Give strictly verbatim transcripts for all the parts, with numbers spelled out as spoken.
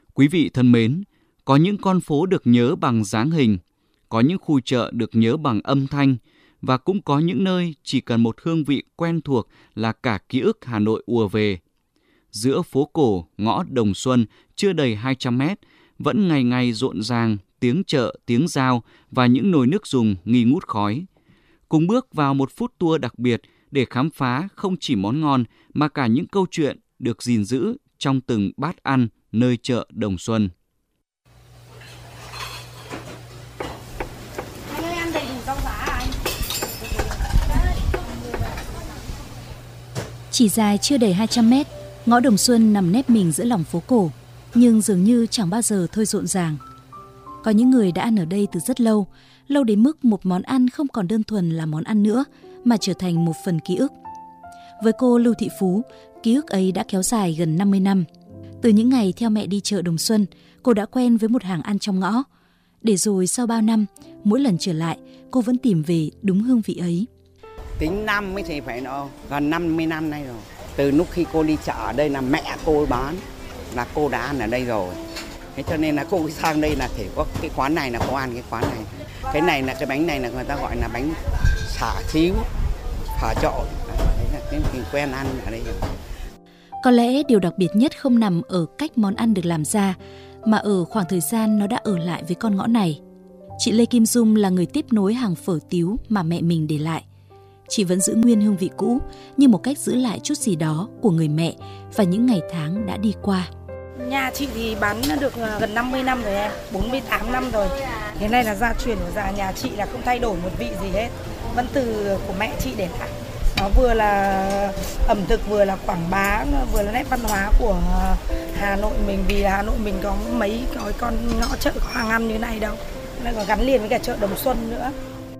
Quý vị thân mến, có những con phố được nhớ bằng dáng hình, có những khu chợ được nhớ bằng âm thanh, và cũng có những nơi chỉ cần một hương vị quen thuộc là cả ký ức Hà Nội ùa về. Giữa phố cổ, ngõ Đồng Xuân chưa đầy hai trăm mét, vẫn ngày ngày rộn ràng, tiếng chợ, tiếng dao và những nồi nước dùng nghi ngút khói. Cùng bước vào một food tour đặc biệt để khám phá không chỉ món ngon mà cả những câu chuyện được gìn giữ trong từng bát ăn nơi chợ Đồng Xuân. Anh ơi, ăn đầy đủ rau giá à anh? Chỉ dài chưa đầy hai trăm mét, ngõ Đồng Xuân nằm nép mình giữa lòng phố cổ, nhưng dường như chẳng bao giờ thôi rộn ràng. Có những người đã ăn ở đây từ rất lâu, lâu đến mức một món ăn không còn đơn thuần là món ăn nữa, mà trở thành một phần ký ức. Với cô Lưu Thị Phú, ký ức ấy đã kéo dài gần năm mươi năm. Từ những ngày theo mẹ đi chợ Đồng Xuân, cô đã quen với một hàng ăn trong ngõ. Để rồi sau bao năm, mỗi lần trở lại, cô vẫn tìm về đúng hương vị ấy. Tính năm mới thì phải nó gần năm mươi năm nay rồi. Từ lúc khi cô đi chợ ở đây là mẹ cô bán, là cô đã ăn ở đây rồi. Thế cho nên là cô sang đây là thể có cái quán này là cô ăn cái quán này. Cái này là cái bánh này là người ta gọi là bánh xả xíu, phở trộn. Đấy là cái mình quen ăn ở đây rồi. Có lẽ điều đặc biệt nhất không nằm ở cách món ăn được làm ra, mà ở khoảng thời gian nó đã ở lại với con ngõ này. Chị Lê Kim Dung là người tiếp nối hàng phở tíu mà mẹ mình để lại. Chị vẫn giữ nguyên hương vị cũ như một cách giữ lại chút gì đó của người mẹ và những ngày tháng đã đi qua. Nhà chị thì bán được gần năm mươi năm rồi em, bốn mươi tám năm rồi. Cái này là gia truyền của gia nhà chị, là không thay đổi một vị gì hết. Vẫn từ của mẹ chị để lại. Nó vừa là ẩm thực, vừa là quảng bá, vừa là nét văn hóa của Hà Nội mình. Vì Hà Nội mình có mấy cái con ngõ chợ có hàng ăn như này đâu. Nó còn gắn liền với cả chợ Đồng Xuân nữa.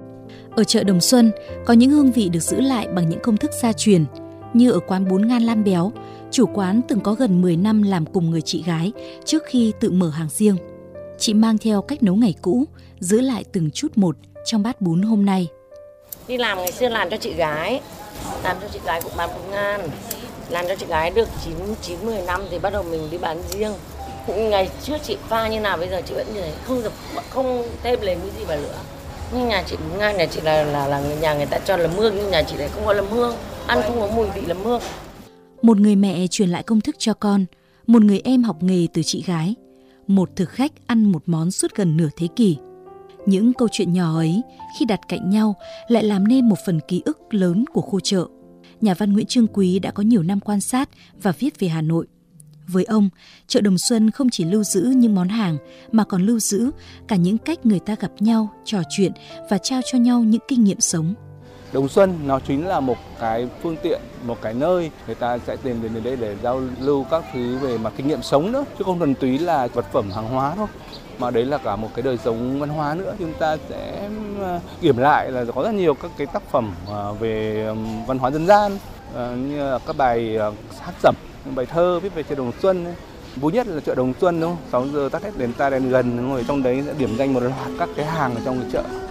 Ở chợ Đồng Xuân có những hương vị được giữ lại bằng những công thức gia truyền. Như ở quán bún ngan Lam Béo, chủ quán từng có gần mười năm làm cùng người chị gái trước khi tự mở hàng riêng. Chị mang theo cách nấu ngày cũ, giữ lại từng chút một trong bát bún hôm nay. Đi làm ngày xưa làm cho chị gái, làm cho chị gái cũng bán bún ngan. Làm cho chị gái được chín, chín, mười năm thì bắt đầu mình đi bán riêng. Ngày trước chị pha như nào bây giờ chị vẫn như thế, không được, không thêm lấy cái gì vào nữa. Nhưng nhà chị bún ngan, nhà chị là, là, là người nhà người ta cho là hương, nhưng nhà chị lại không có làm hương, ăn không có mùi vị làm hương. Một người mẹ truyền lại công thức cho con, một người em học nghề từ chị gái, một thực khách ăn một món suốt gần nửa thế kỷ. Những câu chuyện nhỏ ấy khi đặt cạnh nhau lại làm nên một phần ký ức lớn của khu chợ. Nhà văn Nguyễn Trương Quý đã có nhiều năm quan sát và viết về Hà Nội. Với ông, chợ Đồng Xuân không chỉ lưu giữ những món hàng mà còn lưu giữ cả những cách người ta gặp nhau, trò chuyện và trao cho nhau những kinh nghiệm sống. Đồng Xuân nó chính là một cái phương tiện, một cái nơi người ta sẽ tìm đến đây để giao lưu các thứ về mặt kinh nghiệm sống nữa, chứ không thuần túy là vật phẩm hàng hóa thôi, mà đấy là cả một cái đời sống văn hóa nữa. Chúng ta sẽ kiểm lại là có rất nhiều các cái tác phẩm về văn hóa dân gian, như là các bài hát dẩm, bài thơ viết về chợ Đồng Xuân. Vui nhất là chợ Đồng Xuân, đúng không? sáu giờ tắt hết đèn ta đèn gần, ngồi trong đấy sẽ điểm danh một loạt các cái hàng ở trong cái chợ.